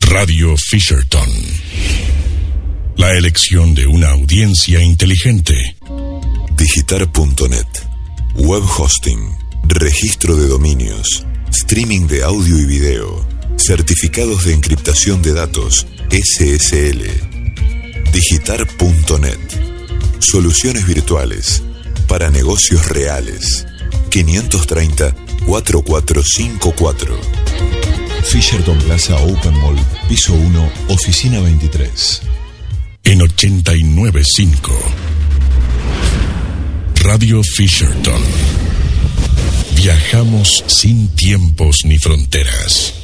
Radio Fisherton. La elección de una audiencia inteligente. Digitar.net. Web hosting. Registro de dominios. Streaming de audio y video. Certificados de encriptación de datos. SSL. Digitar.net. Soluciones virtuales para negocios reales. 530-4454. Fisherton Plaza Open Mall, piso 1, oficina 23. En 89.5. Radio Fisherton. Viajamos sin tiempos ni fronteras.